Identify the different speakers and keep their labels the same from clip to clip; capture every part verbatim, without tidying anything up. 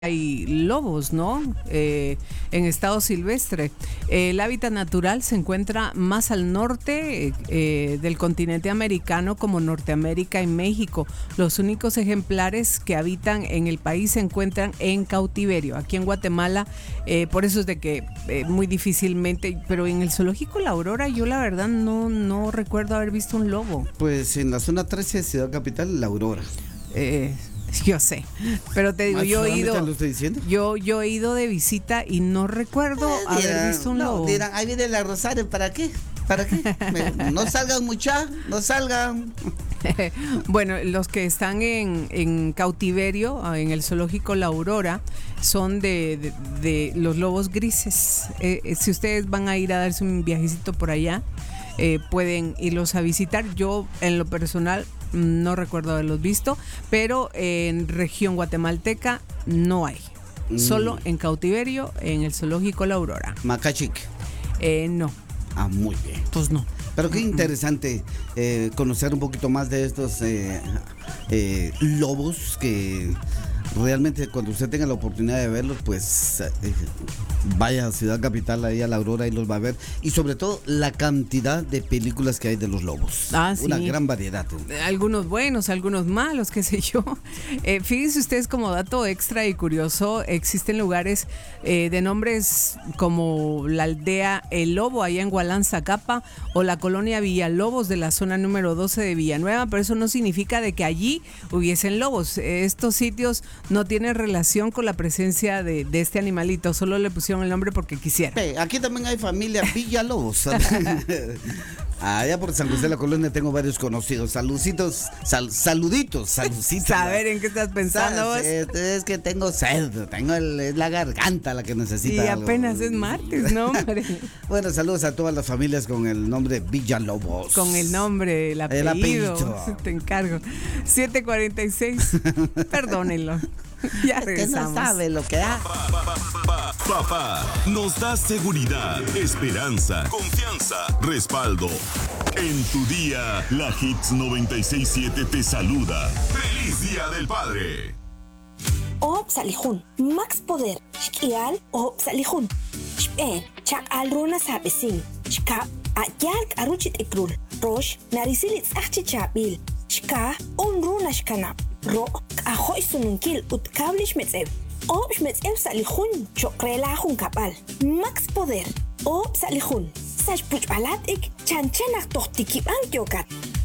Speaker 1: hay lobos, ¿no? Eh, en estado silvestre. El hábitat natural se encuentra más al norte eh, del continente americano, como Norteamérica y México. Los únicos ejemplares que habitan en el país se encuentran en cautiverio. Aquí en Guatemala, eh, por eso es de que eh, muy difícilmente, pero en el zoológico La Aurora yo la verdad no, no recuerdo haber visto un lobo.
Speaker 2: Pues en la zona trece, Ciudad Capital, La Aurora.
Speaker 1: Eh... Yo sé, pero te digo, yo he ido,
Speaker 2: lo estoy diciendo?
Speaker 1: yo, yo he ido de visita y no recuerdo eh, haber dirán, visto un
Speaker 2: no,
Speaker 1: lobo.
Speaker 2: Dirán, ahí viene la Rosario, ¿para qué? ¿Para qué? No salgan mucha, no salgan.
Speaker 1: Bueno, los que están en, en cautiverio, en el zoológico La Aurora, son de, de, de los lobos grises. Eh, si ustedes van a ir a darse un viajecito por allá, eh, pueden irlos a visitar. Yo, en lo personal, no recuerdo haberlos visto, pero en región guatemalteca no hay. Mm. Solo en cautiverio, en el zoológico La Aurora.
Speaker 2: Macachic.
Speaker 1: Eh, no.
Speaker 2: Ah, muy bien.
Speaker 1: Pues no.
Speaker 2: Pero qué interesante eh, conocer un poquito más de estos eh, eh, lobos que realmente cuando usted tenga la oportunidad de verlos, pues eh, vaya a Ciudad Capital, ahí a La Aurora y los va a ver. Y sobre todo la cantidad de películas que hay de los lobos.
Speaker 1: Ah,
Speaker 2: Una
Speaker 1: sí.
Speaker 2: gran variedad.
Speaker 1: Algunos buenos, algunos malos, qué sé yo. Eh, fíjense ustedes, como dato extra y curioso, existen lugares eh, de nombres como la aldea El Lobo, allá en Gualán-Zacapa, o la colonia Villalobos de la zona número doce de Villanueva, pero eso no significa de que allí hubiesen lobos. Estos sitios no tienen relación con la presencia de, de este animalito, solo le pusieron el nombre porque quisieran.
Speaker 2: Hey, aquí también hay familia Villalobos. Allá por San José de la Colonia tengo varios conocidos. Saluditos, sal, saluditos, saluditos.
Speaker 1: A ver, ¿en qué estás pensando vos?
Speaker 2: Es, es que tengo sed, tengo el, es la garganta la que necesita.
Speaker 1: Y apenas algo. Es martes, ¿no, hombre?
Speaker 2: Bueno, saludos a todas las familias con el nombre Villalobos.
Speaker 1: Con el nombre, el apellido. El apellido. Te encargo. siete cuarenta y seis, perdónenlo. Ya regresamos.
Speaker 2: Que no sabe lo que da.
Speaker 3: Papá nos da seguridad, esperanza, confianza, respaldo. En tu día, la Hits noventa y seis punto siete te saluda. ¡Feliz Día del Padre!
Speaker 4: Oh, salihun, Max Poder, Shkial, oh, salihun. Shpe, Chak Alruna Sabesin, Shka, Ayalk Aruchit Ekrul, Rosh, Narisilit Achchabil, Shka, Unruna Shkanap, Ro, Ahoy Sununkil, Utkablish Metzev. Ob Metzev Salihun, Chokrela Hun Kapal, Max Poder, Ob Salihun, Saj Puchbalatik, Chanchanak Tohtikibang Yokat.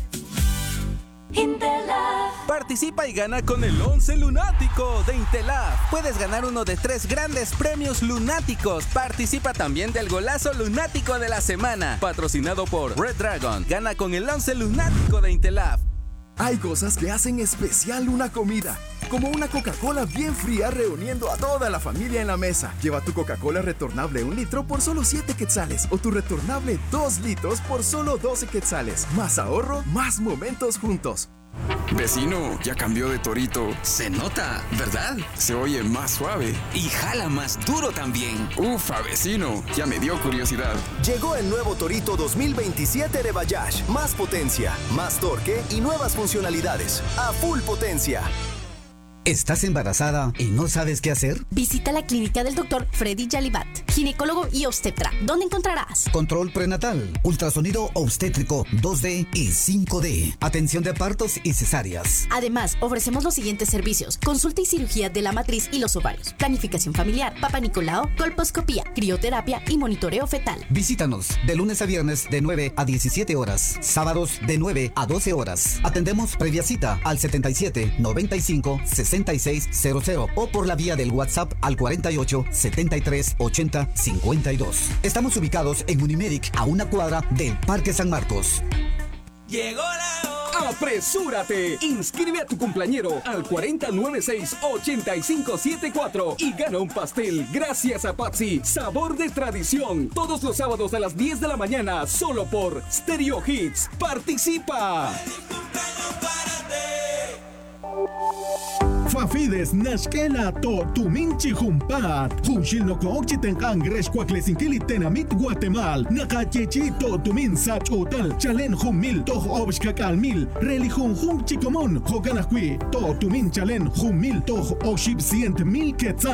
Speaker 5: Intelab. Participa y gana con el once lunático de Intelab. Puedes ganar uno de tres grandes premios lunáticos. Participa también del golazo lunático de la semana, patrocinado por Red Dragon. Gana con el once lunático de Intelab.
Speaker 6: Hay cosas que hacen especial una comida, como una Coca-Cola bien fría reuniendo a toda la familia en la mesa. Lleva tu Coca-Cola retornable un litro por solo siete quetzales o tu retornable dos litros por solo doce quetzales. Más ahorro, más momentos juntos.
Speaker 7: Vecino, ya cambió de torito.
Speaker 8: Se nota, ¿verdad?
Speaker 7: Se oye más suave.
Speaker 8: Y jala más duro también.
Speaker 7: Ufa, vecino, ya me dio curiosidad.
Speaker 9: Llegó el nuevo Torito dos mil veintisiete de Bayash. Más potencia, más torque y nuevas funcionalidades. A full potencia.
Speaker 10: ¿Estás embarazada y no sabes qué hacer?
Speaker 11: Visita la clínica del doctor Freddy Yalibat, ginecólogo y obstetra. ¿Dónde encontrarás?
Speaker 10: Control prenatal, ultrasonido obstétrico dos D y cinco D, atención de partos y cesáreas.
Speaker 11: Además, ofrecemos los siguientes servicios: consulta y cirugía de la matriz y los ovarios, planificación familiar, Papa Nicolau, colposcopía, crioterapia y monitoreo fetal.
Speaker 10: Visítanos de lunes a viernes de nueve a diecisiete horas, sábados de nueve a doce horas. Atendemos previa cita al setenta y siete, noventa y cinco, sesenta y seis cero cero o por la vía del WhatsApp al cuarenta y ocho, setenta y tres, ochenta, cincuenta y dos. Estamos ubicados en Unimedic, a una cuadra del Parque San Marcos.
Speaker 12: Llegó la hora. ¡Apresúrate! Inscribe a tu cumpleañero al cuarenta noventa y seis, ochenta y cinco setenta y cuatro y gana un pastel gracias a Patsy, sabor de tradición. Todos los sábados a las diez de la mañana, solo por Stereo Hits. ¡Participa!
Speaker 13: Fafides nashkela to tuminchi humpat. Hunshil no kookchi tenkang resh kwaklesinkili tenamit Guatemala. Nakachechi to tumin sach hotel. Chalen humil to obshkak almil. Relihun hum chikomon. Hoganakwi to tumin chalen humil to oshib cient mil quetzal.